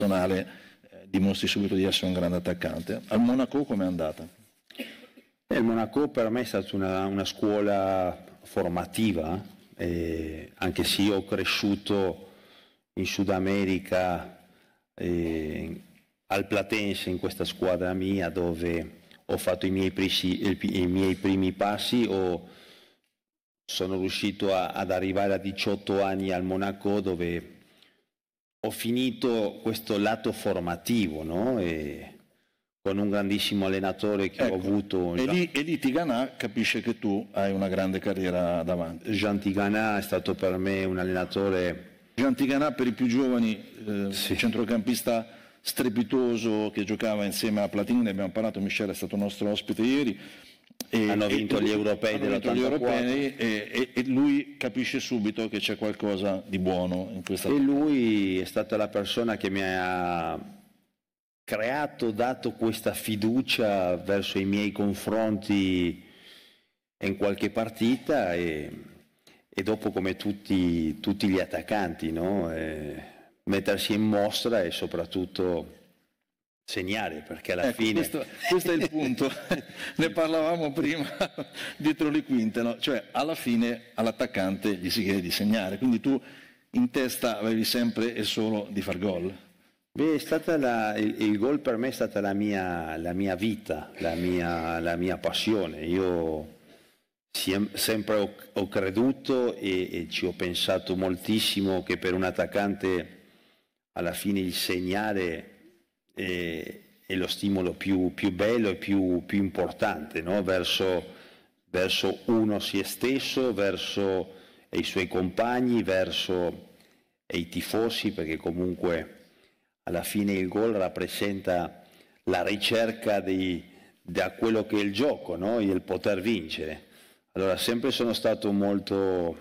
dimostri subito di essere un grande attaccante. Al Monaco com'è andata? Il Monaco per me è stata una scuola formativa, anche se io ho cresciuto in Sud America, al Platense, in questa squadra mia dove ho fatto i miei primi passi, sono riuscito ad arrivare a 18 anni al Monaco dove ho finito questo lato formativo, no? Con un grandissimo allenatore che ho avuto. E lì Tigana capisce che tu hai una grande carriera davanti. Jean Tigana è stato per me un allenatore. Jean Tigana, per i più giovani, centrocampista strepitoso che giocava insieme a Platini, ne abbiamo parlato, Michel è stato nostro ospite ieri. Hanno vinto gli europei dell'84 e lui capisce subito che c'è qualcosa di buono in questa. E lui è stata la persona che mi ha dato questa fiducia verso i miei confronti in qualche partita e dopo, come tutti gli attaccanti, no? Mettersi in mostra e soprattutto segnare, perché alla fine. Questo è il punto. Ne parlavamo prima dietro le quinte, no? Cioè alla fine all'attaccante gli si chiede di segnare, quindi tu in testa avevi sempre e solo di far gol. Beh, il gol per me è stata la mia vita, la mia passione. Io sempre ho creduto e ci ho pensato moltissimo che per un attaccante alla fine il segnare è lo stimolo più bello e più importante, no? verso uno se stesso, verso i suoi compagni, verso i tifosi, perché comunque alla fine il gol rappresenta la ricerca da quello che è il gioco, no? Il poter vincere. Allora sempre sono stato molto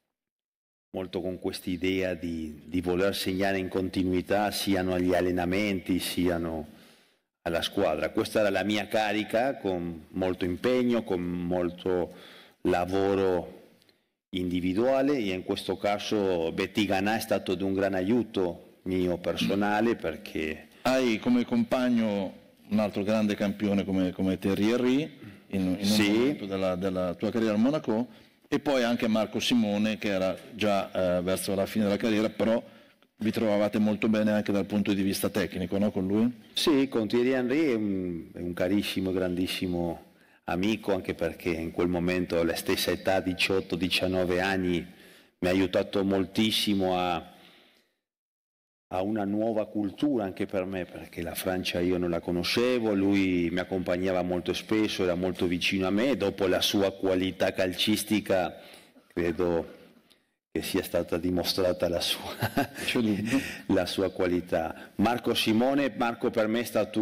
con quest'idea di voler segnare in continuità, siano agli allenamenti, siano alla squadra. Questa era la mia carica, con molto impegno, con molto lavoro individuale, e in questo caso Tigana è stato di un gran aiuto mio personale, perché hai come compagno un altro grande campione come Thierry Henry in un momento della tua carriera al Monaco, e poi anche Marco Simone, che era già verso la fine della carriera, però vi trovavate molto bene anche dal punto di vista tecnico, no, con lui? Sì, con Thierry Henry è un carissimo, grandissimo amico, anche perché in quel momento alla stessa età, 18-19 anni, mi ha aiutato moltissimo a una nuova cultura anche per me, perché la Francia io non la conoscevo, lui mi accompagnava molto spesso, era molto vicino a me, dopo la sua qualità calcistica credo che sia stata dimostrata la sua qualità. Marco per me è stato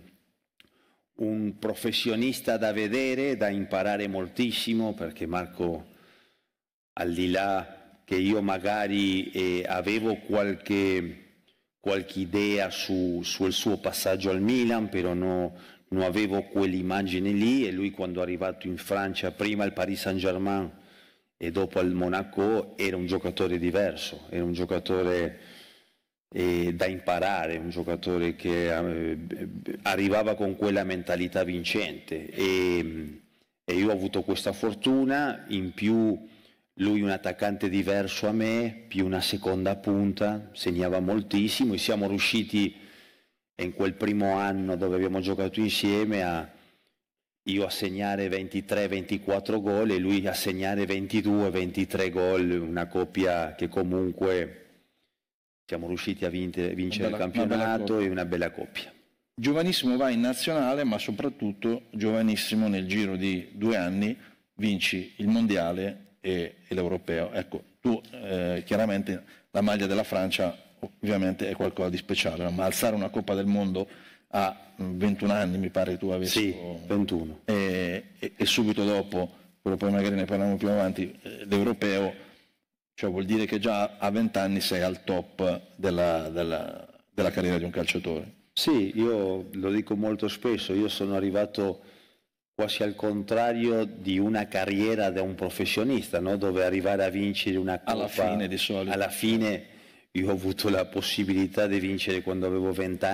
un professionista da vedere, da imparare moltissimo, perché Marco, al di là che io magari avevo qualche idea sul suo passaggio al Milan, però non avevo quell'immagine lì, e lui quando è arrivato in Francia, prima al Paris Saint-Germain e dopo al Monaco, era un giocatore diverso, era un giocatore da imparare, un giocatore che arrivava con quella mentalità vincente, e io ho avuto questa fortuna. In più lui un attaccante diverso a me, più una seconda punta, segnava moltissimo, e siamo riusciti in quel primo anno dove abbiamo giocato insieme io a segnare 23-24 gol e lui a segnare 22-23 gol, una coppia che comunque siamo riusciti a vincere il campionato, e una bella coppia. Giovanissimo vai in nazionale, ma soprattutto giovanissimo nel giro di 2 anni vinci il mondiale e l'europeo. Ecco, tu chiaramente la maglia della Francia ovviamente è qualcosa di speciale, ma alzare una Coppa del Mondo a 21 anni, mi pare che tu avessi. Sì, 21. E subito dopo, quello poi magari ne parliamo più avanti, l'europeo, cioè vuol dire che già a 20 anni sei al top della carriera di un calciatore. Sì, io lo dico molto spesso, io sono arrivato quasi al contrario di una carriera da un professionista, no? Dove arrivare a vincere una Coppa alla fine di solito. Alla fine io ho avuto la possibilità di vincere quando avevo 20 anni.